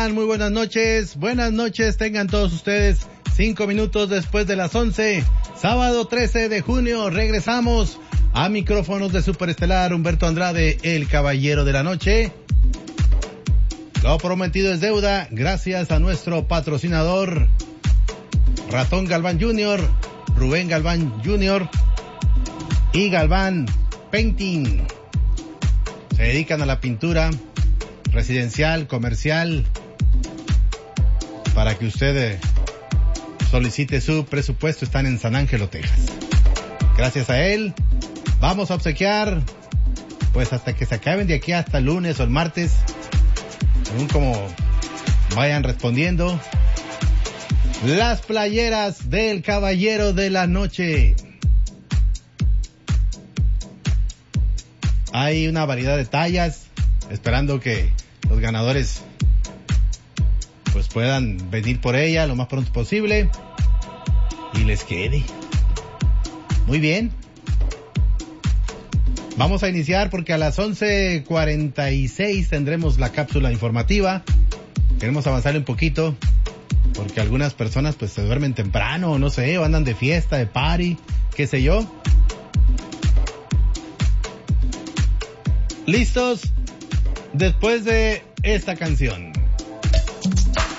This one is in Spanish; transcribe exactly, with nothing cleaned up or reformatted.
están? Muy buenas noches. Buenas noches tengan todos ustedes. Cinco minutos después de las once. Sábado trece de junio. Regresamos a micrófonos de Superestelar. Humberto Andrade, el caballero de la noche. Lo prometido es deuda. Gracias a nuestro patrocinador, Ratón Galván junior, Rubén Galván junior y Galván Painting. Se dedican a la pintura residencial, comercial, para que usted eh, solicite su presupuesto. Están en San Ángelo, Texas. Gracias a él vamos a obsequiar, pues hasta que se acaben de aquí hasta el lunes o el martes, según como vayan respondiendo, las playeras del caballero de la noche. Hay una variedad de tallas, esperando que los ganadores pues puedan venir por ella lo más pronto posible y les quede. Muy bien. Vamos a iniciar porque a las once cuarenta y seis tendremos la cápsula informativa. Queremos avanzarle un poquito porque algunas personas pues se duermen temprano, no sé, o andan de fiesta, de party, qué sé yo. ¿Listos? Después de esta canción.